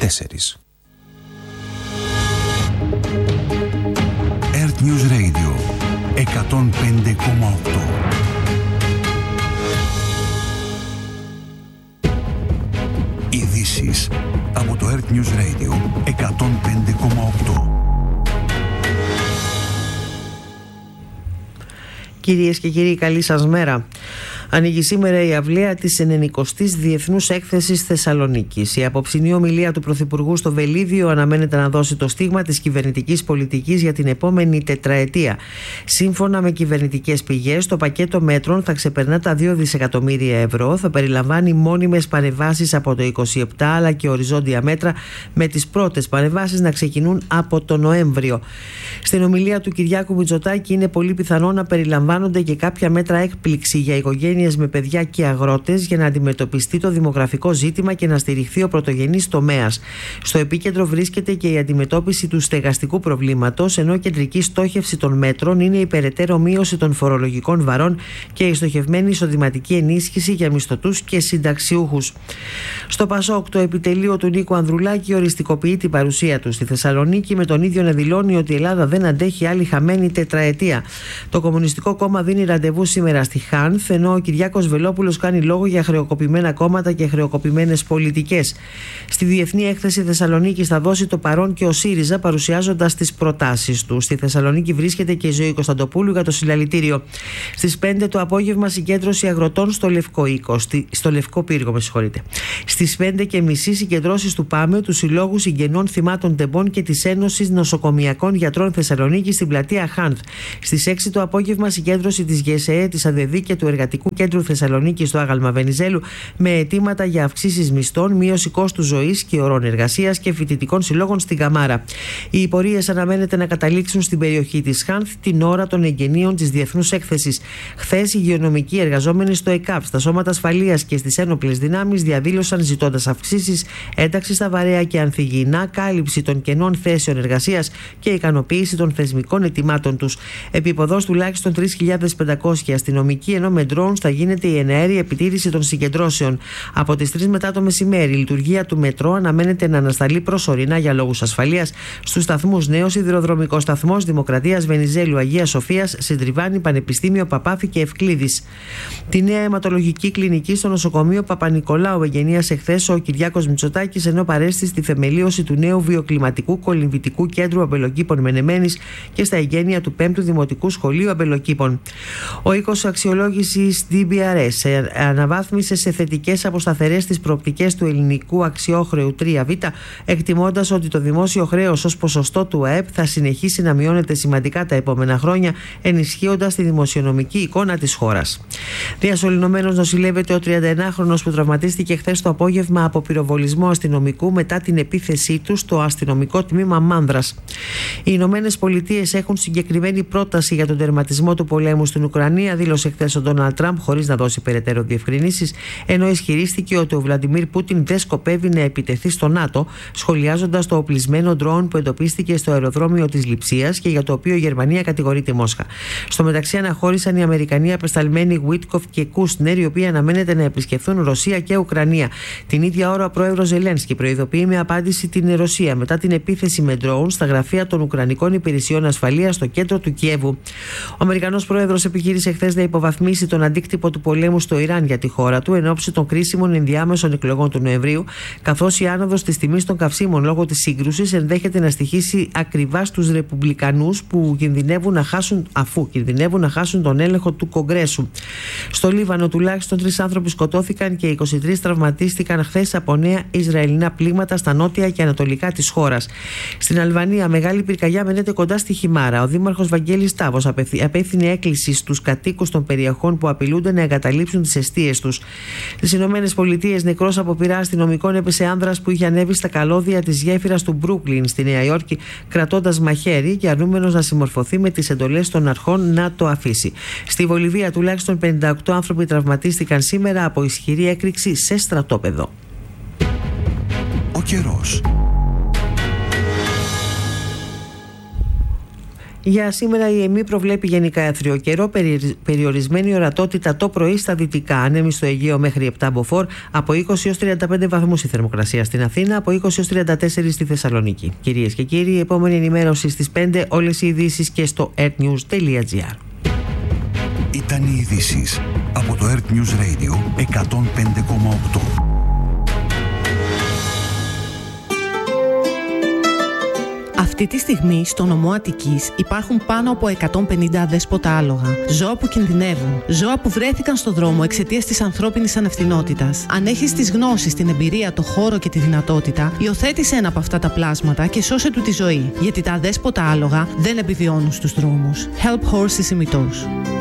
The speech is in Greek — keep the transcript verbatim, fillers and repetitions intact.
τέσσερις. Earth News Radio εκατόν πέντε κόμμα οκτώ. Ειδήσεις από το Earth News Radio εκατόν πέντε κόμμα οκτώ. Κυρίες και κύριοι, καλή σας μέρα. Ανοίγει σήμερα η αυλαία της ενενηκοστής Διεθνούς Έκθεσης Θεσσαλονίκης. Η απόψινή ομιλία του Πρωθυπουργού στο Βελίδιο αναμένεται να δώσει το στίγμα της κυβερνητικής πολιτικής για την επόμενη τετραετία. Σύμφωνα με κυβερνητικές πηγές, το πακέτο μέτρων θα ξεπερνά τα δύο δισεκατομμύρια ευρώ, θα περιλαμβάνει μόνιμες παρεμβάσεις από το είκοσι επτά αλλά και οριζόντια μέτρα, με τις πρώτες παρεμβάσεις να ξεκινούν από το Νοέμβριο. Στην ομιλία του Κυριάκου Μητσοτάκη είναι πολύ πιθανό να περιλαμβάνονται και κάποια μέτρα έκπληξη για οικογένειες με παιδιά και αγρότες για να αντιμετωπιστεί το δημογραφικό ζήτημα και να στηριχθεί ο πρωτογενής τομέας. Στο επίκεντρο βρίσκεται και η αντιμετώπιση του στεγαστικού προβλήματος, ενώ κεντρική στόχευση των μέτρων είναι η περαιτέρω μείωση των φορολογικών βαρών και η στοχευμένη εισοδηματική ενίσχυση για μισθωτούς και συνταξιούχους. Στο Πασόκ, το επιτελείο του Νίκου Ανδρουλάκη οριστικοποιεί την παρουσία του στη Θεσσαλονίκη, με τον ίδιο να δηλώνει ότι η Ελλάδα δεν αντέχει άλλη χαμένη τετραετία. Το Κομμουνιστικό Κόμμα δίνει ραντεβού σήμερα στη Χάνθ, ενώ ο Κυριάκος Βελόπουλος κάνει λόγο για χρεοκοπημένα κόμματα και χρεοκοπημένες πολιτικές. Στη Διεθνή Έκθεση Θεσσαλονίκης θα δώσει το παρόν και ο ΣΥΡΙΖΑ, παρουσιάζοντας τις προτάσεις του. Στη Θεσσαλονίκη βρίσκεται και η Ζωή Κωνσταντοπούλου για το συλλαλητήριο. Στις πέντε το απόγευμα συγκέντρωση αγροτών στο Λευκό Οίκο, στο Λευκό Πύργο, με συγχωρείτε. Στις πέντε και μισή συγκεντρώσεις του ΠΑΜΕ, του Συλλόγου Συγγενών Θυμάτων Τεμπών και της Ένωσης Νοσοκομιακών Γιατρών Θεσσαλονίκης στην πλατεία Χάνθ. Στις έξι το απόγευμα συγκέντρωση της ΓΕΣΕΕ, της ΑΔΕΔΗ και του Εργατικού Κέντρου Θεσσαλονίκη στο Άγαλμα Βενιζέλου, με αιτήματα για αυξήσεις μισθών, μείωση κόστου ζωής και ωρών εργασίας και φοιτητικών συλλόγων στην Καμάρα. Οι πορείες αναμένεται να καταλήξουν στην περιοχή της Χάνθ την ώρα των εγγενείων της Διεθνούς Έκθεσης. Χθες, οι υγειονομικοί εργαζόμενοι στο ΕΚΑΠ, στα σώματα ασφαλείας και στις ένοπλες δυνάμεις διαδήλωσαν ζητώντας αυξήσεις, ένταξη στα βαρέα και ανθυγιεινά, κάλυψη των κενών θέσεων εργασίας και ικανοποίηση των θεσμικών αιτημάτων τους. Επίποδος τουλάχιστον τρεις χιλιάδες πεντακόσιοι αστυνομικοί, ενώ με drones θα γίνεται η εναέρια επιτήρηση των συγκεντρώσεων. Από τις τρεις μετά το μεσημέρι, η λειτουργία του μετρό αναμένεται να ανασταλεί προσωρινά για λόγους ασφαλείας στους σταθμούς Νέος Σιδηροδρομικός Σταθμός, Δημοκρατίας, Βενιζέλου, Αγίας Σοφίας, Συντριβάνη, Πανεπιστήμιο, Παπάθη και Ευκλήδης. Τη νέα αιματολογική κλινική στο νοσοκομείο Παπα-Νικολάου εγγενίασε χθες ο Κυριάκος Μητσοτάκης, ενώ παρέστη στη θεμελίωση του νέου βιοκλιματικού κολυμβητικού κέντρου Αμπελοκήπων Μενεμένης και στα εγγένεια του πέμπτου Δημοτικού Σχολείου Αμπελοκήπων. Ο οίκος αξιολόγησης ντι μπι αρ ες αναβάθμισε σε θετικές από σταθερές τις προοπτικές του ελληνικού αξιόχρεου τρία β, εκτιμώντας ότι το δημόσιο χρέος ως ποσοστό του ΑΕΠ θα συνεχίσει να μειώνεται σημαντικά τα επόμενα χρόνια, ενισχύοντας τη δημοσιονομική εικόνα της χώρας. Διασωληνωμένος νοσηλεύεται ο τριανταενάχρονος που τραυματίστηκε χθες το απόγευμα από πυροβολισμό αστυνομικού μετά την επίθεσή του στο αστυνομικό τμήμα Μάνδρας. Οι Ηνωμένες Πολιτείες έχουν συγκεκριμένη πρόταση για τον τερματισμό του πολέμου στην Ουκρανία, δήλωσε χθες ο Ντόναλντ Τραμπ, χωρίς να δώσει περαιτέρω διευκρινήσεις, ενώ ισχυρίστηκε ότι ο Βλαντιμίρ Πούτιν δεν σκοπεύει να επιτεθεί στο ΝΑΤΟ, σχολιάζοντας το οπλισμένο ντρόουν που εντοπίστηκε στο αεροδρόμιο της Λειψίας και για το οποίο η Γερμανία κατηγορεί τη Μόσχα. Στο μεταξύ, αναχώρησαν οι Αμερικανοί απεσταλμένοι Βίτκοφ και Κούστνερ, οι οποίοι αναμένεται να επισκεφθούν Ρωσία και Ουκρανία. Την ίδια ώρα, ο πρόεδρος Ζελένσκι προειδοποιεί με απάντηση την Ρωσία μετά την επίθεση με ντρόουν στα γραφεία των Ουκρανικών Υπηρεσιών Ασφαλείας στο κέντρο του Κιέβου. Ο Αμερικανός πρόεδρος επιχείρησε χθες να υποβαθμίσει τον αντίκτυπο του πολέμου στο Ιράν για τη χώρα του εν ώψη των κρίσιμων ενδιάμεσων εκλογών του Νοεμβρίου, καθώς η άνοδος της τιμής των καυσίμων λόγω της σύγκρουσης ενδέχεται να στοιχήσει ακριβά στους Ρεπουμπλικανούς που κινδυνεύουν να χάσουν, αφού κινδυνεύουν να χάσουν τον έλεγχο του Κογκρέσου. Στο Λίβανο, τουλάχιστον τρεις άνθρωποι σκοτώθηκαν και είκοσι τρεις τραυματίστηκαν χθες από νέα Ισραηλινά πλήγματα στα νότια και ανατολικά της χώρας. Στην Αλβανία, μεγάλη πυρκαγιά μένεται κοντά στη Χιμάρα. Ο δήμαρχος Βαγγέλης Τάβος απέθυνε έκκληση στους κατοίκους των περιοχών που απειλούνται να εγκαταλείψουν τις εστίες τους. Στις Ηνωμένες Πολιτείες, νεκρός από πυρά αστυνομικών έπεσε άνδρας που είχε ανέβει στα καλώδια της γέφυρας του Μπρούκλιν στη Νέα Υόρκη, κρατώντας μαχαίρι και αρνούμενος να συμμορφωθεί με τις εντολές των αρχών να το αφήσει. Στη Βολιβία, τουλάχιστον πενήντα οκτώ άνθρωποι τραυματίστηκαν σήμερα από ισχυρή έκρηξη σε στρατόπεδο. Ο καιρός. Για σήμερα η ΕΜΗ προβλέπει γενικά εύθριο καιρό, περιορισμένη ορατότητα το πρωί στα δυτικά. Ανέμει στο Αιγαίο μέχρι επτά μποφόρ, από είκοσι έως τριάντα πέντε βαθμούς η θερμοκρασία στην Αθήνα, από είκοσι έως τριάντα τέσσερα στη Θεσσαλονίκη. Κυρίες και κύριοι, η επόμενη ενημέρωση στις πέντε, όλες οι ειδήσεις και στο earthnews τελεία gr. Ήταν οι ειδήσεις από το Earth News Radio εκατόν πέντε κόμμα οκτώ. Αυτή τη στιγμή στο νομό Αττικής υπάρχουν πάνω από εκατόν πενήντα αδέσποτα άλογα. Ζώα που κινδυνεύουν. Ζώα που βρέθηκαν στο δρόμο εξαιτίας της ανθρώπινης ανευθυνότητας. Αν έχεις τις γνώσεις, την εμπειρία, το χώρο και τη δυνατότητα, υιοθέτησε ένα από αυτά τα πλάσματα και σώσε του τη ζωή. Γιατί τα αδέσποτα άλογα δεν επιβιώνουν στους δρόμους. Help Horses ημιτός.